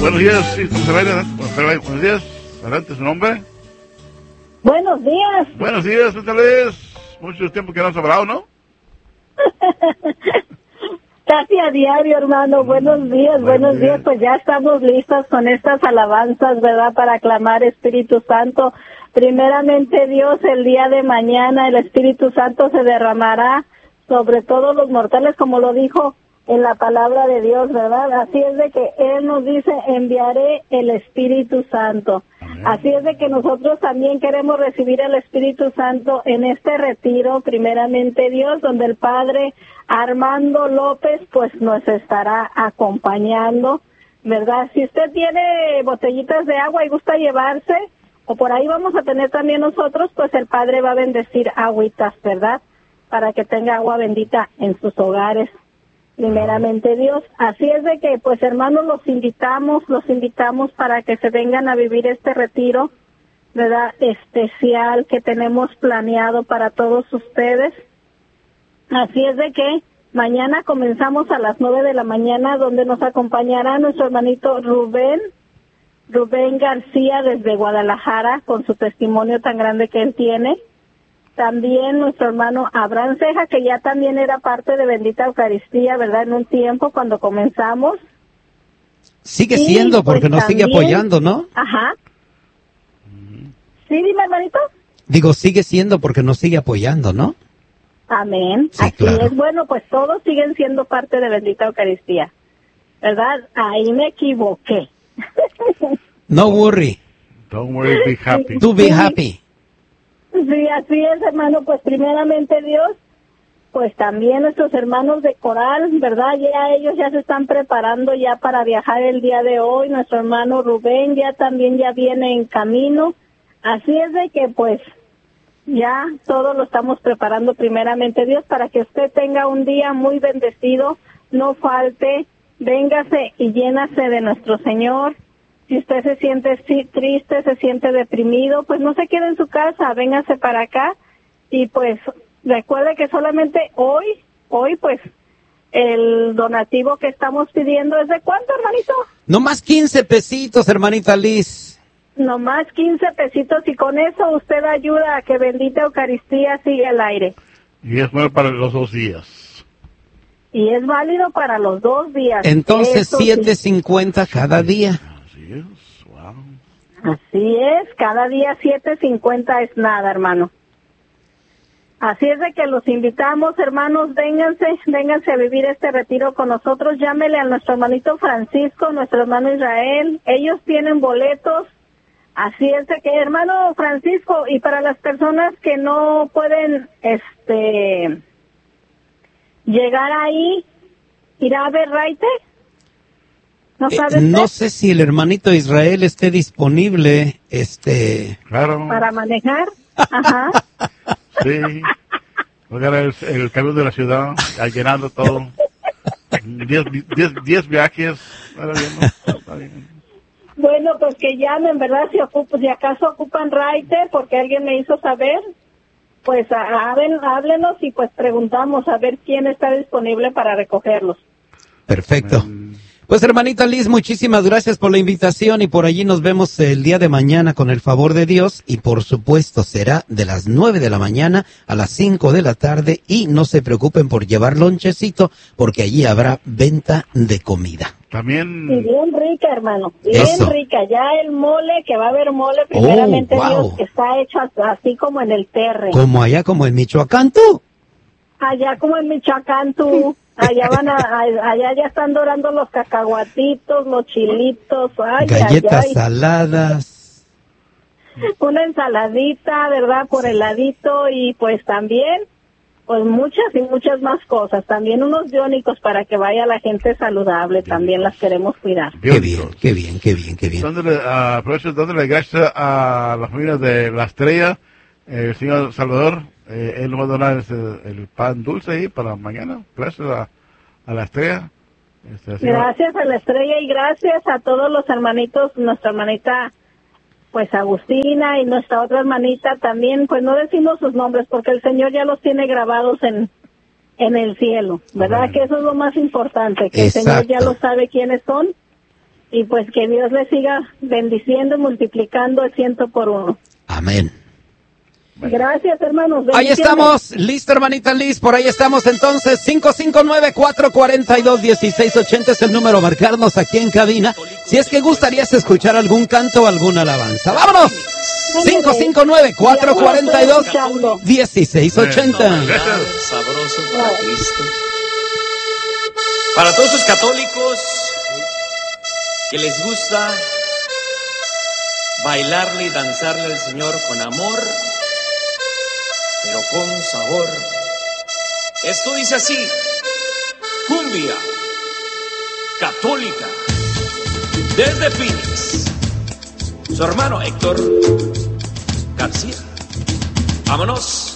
Buenos días, sí, buenos días. Adelante, su nombre. Buenos días. Buenos días, tal vez. Mucho tiempo que no has hablado, ¿no? Casi a diario, hermano. Buenos días, buenos días. Pues ya estamos listos con estas alabanzas, ¿verdad? Para aclamar Espíritu Santo. Primeramente, Dios, el día de mañana el Espíritu Santo se derramará sobre todos los mortales, como lo dijo en la palabra de Dios, ¿verdad? Así es de que Él nos dice, enviaré el Espíritu Santo. Así es de que nosotros también queremos recibir el Espíritu Santo en este retiro, primeramente Dios, donde el Padre Armando López pues nos estará acompañando, ¿verdad? Si usted tiene botellitas de agua y gusta llevarse, o por ahí vamos a tener también nosotros, pues el Padre va a bendecir agüitas, ¿verdad? Para que tenga agua bendita en sus hogares. Primeramente Dios, así es de que pues hermanos los invitamos para que se vengan a vivir este retiro, ¿verdad? Especial que tenemos planeado para todos ustedes. Así es de que mañana comenzamos a las 9 de la mañana, donde nos acompañará nuestro hermanito Rubén García desde Guadalajara, con su testimonio tan grande que él tiene. También nuestro hermano Abraham Ceja, que ya también era parte de Bendita Eucaristía, ¿verdad? En un tiempo cuando comenzamos. Sigue siendo, porque pues nos también sigue apoyando, ¿no? Ajá. Sí, dime, hermanito. Digo, sigue siendo porque nos sigue apoyando, ¿no? Amén. Sí, así claro. Es. Bueno, pues todos siguen siendo parte de Bendita Eucaristía, ¿verdad? Ahí me equivoqué. No worry. Don't worry, be happy. Tú be happy. Sí, así es, hermano. Pues primeramente Dios, pues también nuestros hermanos de coral, ¿verdad? Ya ellos ya se están preparando ya para viajar el día de hoy. Nuestro hermano Rubén ya viene en camino. Así es de que pues ya todo lo estamos preparando primeramente Dios para que usted tenga un día muy bendecido. No falte, véngase y llénase de nuestro Señor. Si usted se siente triste, se siente deprimido, pues no se quede en su casa, véngase para acá y pues recuerde que solamente hoy pues el donativo que estamos pidiendo es de ¿cuánto, hermanito? No más 15 pesitos, hermanita Liz. No más 15 pesitos y con eso usted ayuda a que Bendita Eucaristía siga al aire. Y es bueno para los 2 días. Y es válido para los 2 días. Entonces, $7.50 cada día. Wow. Así es, cada día 7.50 es nada, hermano. Así es de que los invitamos, hermanos, vénganse a vivir este retiro con nosotros. Llámele a nuestro hermanito Francisco, nuestro hermano Israel. Ellos tienen boletos. Así es de que, hermano Francisco, y para las personas que no pueden, llegar ahí, ¿irá a ver Raite? No sé si el hermanito Israel esté disponible, Claro. ¿Para manejar? Ajá. Sí. Oigan, el camión de la ciudad, llenando todo. 10 viajes. Está bien. Bueno, pues que llamen, ¿verdad? Si acaso ocupan Raite, porque alguien me hizo saber, pues háblenos y pues preguntamos a ver quién está disponible para recogerlos. Perfecto. Pues hermanita Liz, muchísimas gracias por la invitación y por allí nos vemos el día de mañana con el favor de Dios y por supuesto será de las 9 de la mañana a las 5 de la tarde y no se preocupen por llevar lonchecito porque allí habrá venta de comida. También. Y bien rica, hermano, bien rica. Ya el mole, que va a haber mole primeramente Dios, que está hecho así como en el terre. Como allá, como en Michoacán, tú. Allá como en Michoacán, tú. Allá allá ya están dorando los cacahuatitos, los chilitos, galletas saladas. Una ensaladita, ¿verdad? Por el ladito y pues también, pues muchas y muchas más cosas. También unos biónicos para que vaya la gente saludable, también las queremos cuidar. Qué bien. Dándole gracias a las familias de La Estrella, el señor Salvador. Él nos va a donar el pan dulce ahí para mañana. Gracias a La Estrella. Gracias a La Estrella y gracias a todos los hermanitos, nuestra hermanita pues Agustina y nuestra otra hermanita también, pues no decimos sus nombres porque el Señor ya los tiene grabados en el cielo, ¿verdad? Que eso es lo más importante, que el Señor ya lo sabe quiénes son y pues que Dios les siga bendiciendo, multiplicando el 100 por 1. Amén. Gracias, hermanos. Ahí estamos, listo, hermanita Liz, por ahí estamos entonces. 559-442-1680 es el número a marcarnos aquí en cabina, si es que gustarías escuchar algún canto o alguna alabanza. ¡Vámonos! 559-442-1680. Sabroso para Cristo. Para todos los católicos que les gusta bailarle y danzarle al Señor con amor, pero con sabor. Esto dice así: cumbia católica desde Phoenix. Su hermano Héctor García. Vámonos.